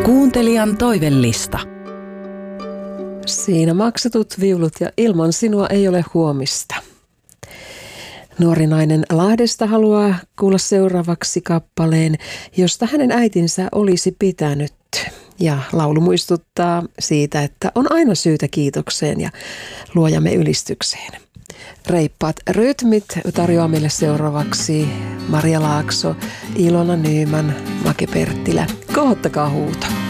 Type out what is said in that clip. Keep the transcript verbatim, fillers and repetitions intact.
Kuuntelijan toivellista. Siinä maksetut viulut ja ilman sinua ei ole huomista. Nuori nainen Lahdesta haluaa kuulla seuraavaksi kappaleen, josta hänen äitinsä olisi pitänyt. Ja laulu muistuttaa siitä, että on aina syytä kiitokseen ja luojamme ylistykseen. Reippaat rytmit tarjoaa meille seuraavaksi Maria Laakso, Ilona Nyman, Make Perttilä. Kohottakaa huuto.